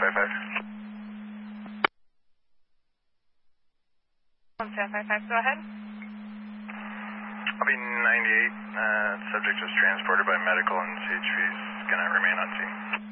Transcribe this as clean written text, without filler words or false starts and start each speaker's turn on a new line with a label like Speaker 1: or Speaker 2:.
Speaker 1: 755.
Speaker 2: 755, go ahead.
Speaker 1: I'll be 98. Subject was transported by medical and CHV is going to remain on scene.